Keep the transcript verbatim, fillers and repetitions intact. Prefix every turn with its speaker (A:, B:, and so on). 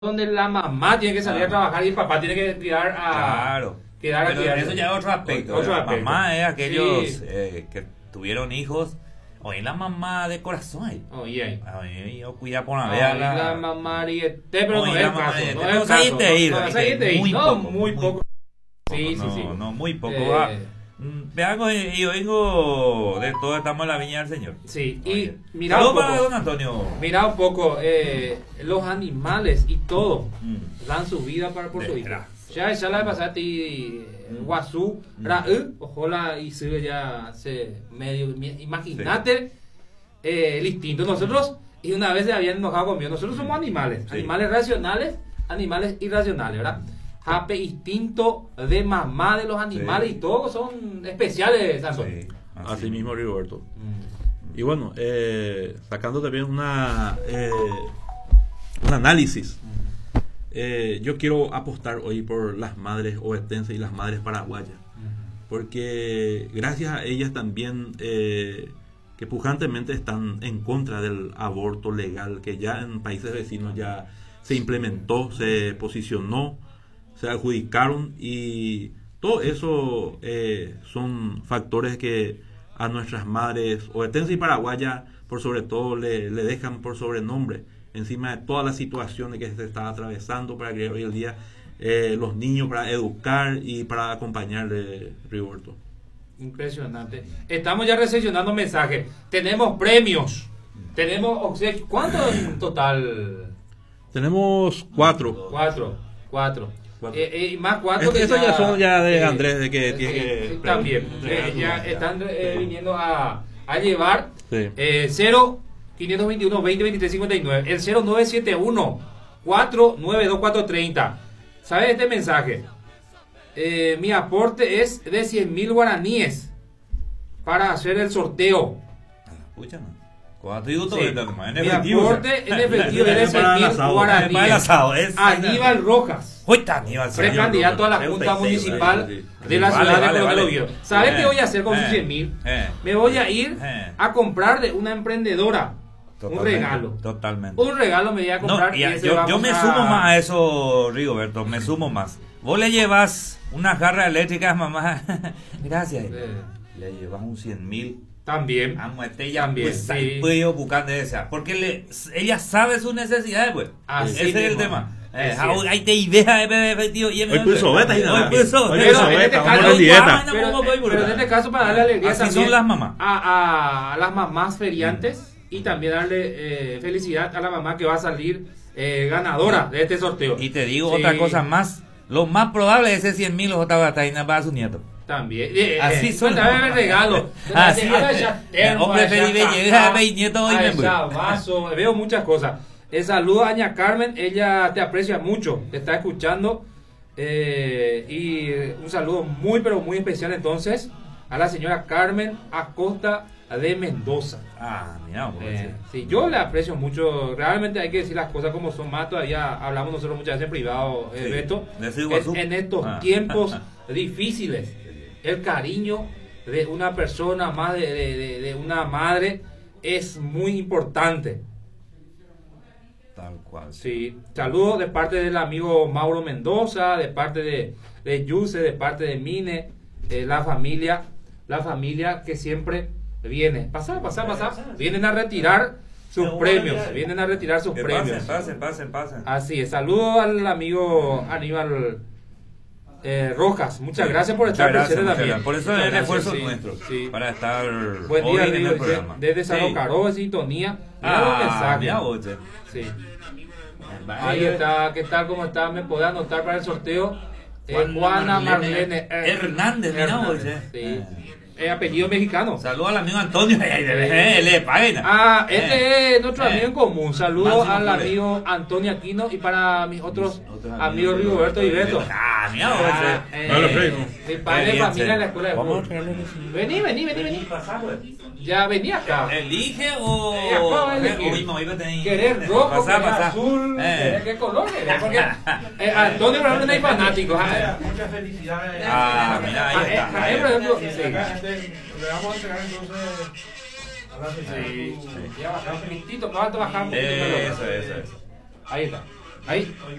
A: donde la mamá tiene que salir a
B: Ah.
A: trabajar y el papá tiene que criar a
B: Claro.
A: quedar a
B: Pero
A: criar.
B: eso ya es otro aspecto.
A: Otro
B: la
A: aspecto.
B: mamá es aquellos
A: Sí.
B: eh, que tuvieron hijos. Oye, la mamá de corazón ahí.
A: Oye, ahí.
B: Oye, yo cuida por una
A: No,
B: vez a
A: y la
B: la...
A: mamá ariete, pero
B: Oye,
A: no es
B: la
A: el
B: mamá
A: caso.
B: ariete,
A: No
B: pero
A: es el
B: esa
A: caso.
B: gente ahí,
A: No, no, esa gente ahí.
B: muy
A: No,
B: poco,
A: muy
B: muy
A: poco. Sí, sí,
B: no,
A: sí.
B: no, muy poco.
A: Eh,
B: va. Mm, Vean, oye, yo vengo de todo, estamos en la viña del Señor.
A: Sí,
B: Oye.
A: y mira un
B: Saludos para
A: poco,
B: don Antonio.
A: mira un poco, eh, los animales y todo
B: Mm.
A: dan su vida para por su hija.
B: Desgracia.
A: Ya ya la pasada ti Guazú,
B: Mm.
A: Raú, ojalá y se ya se medio imagínate eh, el instinto. Nosotros y una vez se habían enojado conmigo. Nosotros somos animales,
B: Sí.
A: animales racionales, animales irracionales, ¿verdad? Jape, instinto de mamá de los animales
B: Sí.
A: y todos son especiales, Antonio.
B: Sí,
C: Así mismo, Rigoberto.
A: Mm.
C: Y bueno, eh, sacando también una eh, un análisis, eh, yo quiero apostar hoy por las madres ovetenses y las madres paraguayas, porque gracias a ellas también eh, que pujantemente están en contra del aborto legal, que ya en países vecinos ya se implementó, se posicionó, se adjudicaron, y todo eso eh, son factores que a nuestras madres ovetenses y paraguayas por sobre todo le, le dejan por sobrenombre encima de todas las situaciones que se está atravesando para que hoy en día eh, los niños, para educar y para acompañarle, Rigoberto.
A: Impresionante. Estamos ya recepcionando mensajes. Tenemos premios. Tenemos obsequios. ¿Cuántos en total?
C: Tenemos cuatro.
A: Cuatro. Cuatro.
C: Cuatro.
A: Eh, eh, y más cuatro
C: Esto-
A: que
C: estos ya son ya de
A: eh,
C: Andrés, de que
A: eh,
C: tiene
A: sí,
C: que
A: sí, también.
C: entregar
A: Eh,
C: su-
A: ya están eh, viniendo a, a llevar
C: Sí.
A: eh, cero cinco dos uno veinte veintitrés cincuenta y nueve. El cero nueve siete uno cuatro nueve dos cuatro tres cero. ¿Sabes este mensaje? Eh, mi aporte es de cien mil guaraníes para hacer el sorteo.
B: Escucha, ¿no? Cuatro minutos
A: Sí.
B: ahorita, nomás, en
A: Mi
B: efectivo,
A: aporte en
B: o sea.
A: efectivo es de cien
C: Para el
A: mil
C: asado.
B: Para el
A: guaraníes.
B: asado, es-
A: Aníbal Rojas,
B: Ahorita, Aníbal, señor.
A: precandidato a la
B: Usted
A: Junta
B: usted,
A: Municipal
C: sí, sí.
A: de la
B: Vale,
A: ciudad de
B: vale,
A: Coronel
B: vale.
A: Oviedo. ¿Sabes
B: Eh,
A: qué voy a hacer con sus
B: eh,
A: cien mil?
B: eh.
A: Me voy a ir
B: Eh.
A: a comprar de una emprendedora un
B: Totalmente,
A: regalo.
B: Totalmente.
A: Un regalo me voy a comprar.
B: No,
A: y
B: ya,
A: ese
B: yo,
A: vamos
B: yo me
A: a-
B: sumo más a eso, Rigoberto, me sumo más. Vos le llevas una jarra eléctrica, mamá. Gracias.
A: Eh,
B: Le llevas un cien mil.
A: También.
B: A muerte ya
A: También,
B: pues
A: sí.
B: ahí puede buscar de esa. Porque le, ella sabe sus necesidades, pues.
A: Así
B: Ese es el
A: mismo.
B: tema.
A: Es
B: Eh,
A: cierto.
B: ahí te idea, efectivo.
C: Hoy puso beta y nada.
B: Hoy puso
C: Hoy
A: Pero
C: puso
A: en
C: beta,
A: este
C: vamos
A: caso-
C: en dieta.
A: Pero, eh, pero en este caso para darle alegría
B: Así
A: también
B: son las mamás.
A: A, a las mamás feriantes y también darle eh, felicidad a la mamá que va a salir eh, ganadora de este sorteo.
B: Y te digo
A: Sí,
B: otra cosa más. Lo más probable es ese cien mil los Taina para su nieto.
A: También. Eh, eh,
B: Así son.
A: Cuéntame el regalo.
B: Así
A: Allá
B: es.
A: ya
B: Eh,
A: termo,
B: hombre,
A: allá
B: feliz,
A: cacao,
B: llega a nieto hoy,
A: allá
B: me voy.
A: vaso, veo muchas cosas. Eh, saludo a Aña Carmen, ella te aprecia mucho, te está escuchando. Eh, y un saludo muy, pero muy especial entonces a la señora Carmen Acosta de Mendoza.
B: Ah, mira, pues,
A: Eh, sí, yo le aprecio mucho, realmente hay que decir las cosas como son, más todavía hablamos nosotros muchas veces en privado, eh,
B: Sí,
A: Beto,
B: de ese
A: en,
B: Iguazú.
A: en estos
B: Ah.
A: tiempos difíciles, el cariño de una persona más, de, de- de- de una madre, es muy importante.
B: Tal cual.
A: Sí, saludos de parte del amigo Mauro Mendoza, de parte de, de Yuse, de parte de Mine, eh, la familia, la familia que siempre viene. Pasa, pasa, pasa. Vienen a retirar sus
B: No,
A: premios,
B: ya, ya.
A: vienen a retirar sus
B: Que
A: premios.
B: pasen, pasen, pasen, pasen.
A: Así es, saludos al amigo Aníbal eh, Rojas. Muchas
B: Sí,
A: gracias por
B: muchas
A: estar
B: gracias,
A: presente
B: muchas
A: también.
B: gracias. Por eso
A: Muchas
B: es el
A: gracias,
B: esfuerzo
A: sí,
B: nuestro.
A: sí.
B: Para estar
A: Buen
B: hoy
A: día,
B: en el
A: Río,
B: programa.
A: desde San
B: Sí.
A: Caro de sintonía. Mira los
B: Ah,
A: mensajes.
B: mira vos, che.
A: Sí. Ahí está, ¿qué tal? ¿Cómo está? ¿Me podés anotar para el sorteo? Eh,
B: Juana
A: Juana
B: Marlene
A: Marlene eh,
B: Hernández, mira vos, che.
A: Sí.
B: Eh.
A: Eh, apellido mexicano.
B: Saludos al amigo Antonio. Ay, de- eh, le paguen.
A: Ah, este
B: Eh,
A: es nuestro
B: eh.
A: amigo en común. Saludos
B: Máximo
A: al
B: Flores.
A: amigo Antonio Aquino y para mis otros,
B: Mis otros
A: amigos
B: amigos,
A: Rigoberto y Beto.
B: Ah, mira vos,
A: Ah,
B: che.
A: eh,
C: Vale, Freddy.
A: mi padre
B: Qué
A: de
B: bien,
A: familia
B: che.
A: en la escuela de
B: Vamos a
A: fútbol.
B: traerle que sí.
A: Vení, vení, vení, vení.
B: Pasá, pues.
A: Ya vení acá.
B: ¿Elige o.?
A: Eh, acá va a elegir.
B: o mismo, mismo tenéis-
A: Querer rojo,
B: Pasá,
A: querer
B: pasá.
A: azul,
B: Eh.
A: querer qué color querer, porque eh, Antonio por ejemplo no hay fanáticos. ah,
D: Muchas felicidades.
B: Ah, mira, ahí
A: Ah,
B: está.
A: eh,
B: ahí
A: Javier, por
B: está.
A: ejemplo,
D: Y
A: sí.
D: acá, este, le vamos a entregar entonces a la señora
A: Sí,
D: su-
A: ya bajamos un poquitito, ¿cuánto bajamos? Un poquito,
B: Eso,
A: pero-
B: eso, eso.
A: Ahí está. Ahí.